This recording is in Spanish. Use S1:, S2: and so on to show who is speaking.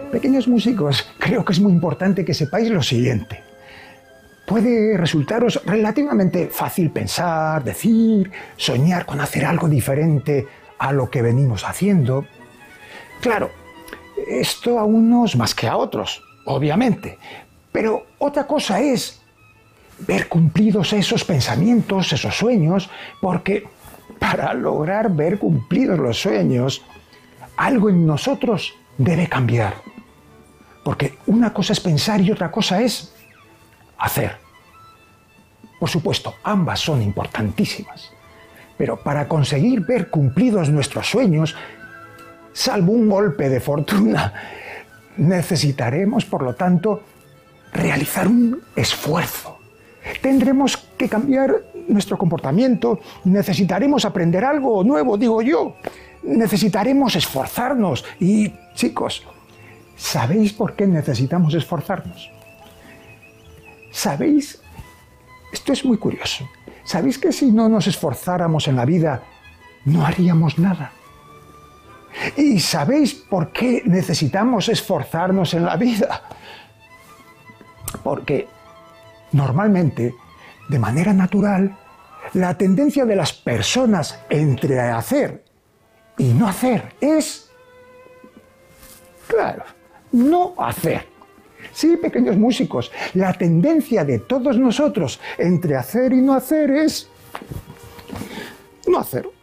S1: Pequeños músicos, creo que es muy importante que sepáis lo siguiente. Puede resultaros relativamente fácil pensar, decir, soñar con hacer algo diferente a lo que venimos haciendo. Claro, esto a unos más que a otros, obviamente. Pero otra cosa es ver cumplidos esos pensamientos, esos sueños, porque para lograr ver cumplidos los sueños, algo en nosotros debe cambiar. Porque una cosa es pensar y otra cosa es hacer. Por supuesto, ambas son importantísimas. Pero para conseguir ver cumplidos nuestros sueños, salvo un golpe de fortuna, necesitaremos, por lo tanto, realizar un esfuerzo. Tendremos que cambiar nuestro comportamiento, necesitaremos aprender algo nuevo, digo yo. Necesitaremos esforzarnos y, chicos, ¿sabéis por qué necesitamos esforzarnos? ¿Sabéis? Esto es muy curioso. ¿Sabéis que si no nos esforzáramos en la vida, no haríamos nada? ¿Y sabéis por qué necesitamos esforzarnos en la vida? Porque normalmente, de manera natural, la tendencia de las personas entre hacer y no hacer es, claro, no hacer. Sí, pequeños músicos, la tendencia de todos nosotros entre hacer y no hacer es no hacer.